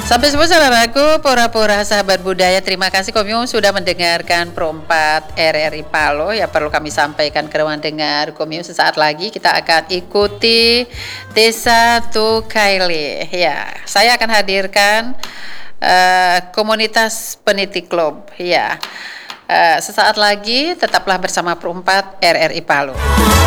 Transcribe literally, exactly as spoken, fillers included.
Sampai semua saudaraku, pura-pura sahabat budaya, terima kasih Komio sudah mendengarkan Pro empat R R I Palo. Ya perlu kami sampaikan ke ruang dengar Komio, sesaat lagi kita akan ikuti Desa Tukaili. Ya, saya akan hadirkan uh, komunitas peniti klub. Ya, uh, sesaat lagi tetaplah bersama Pro empat R R I Palo.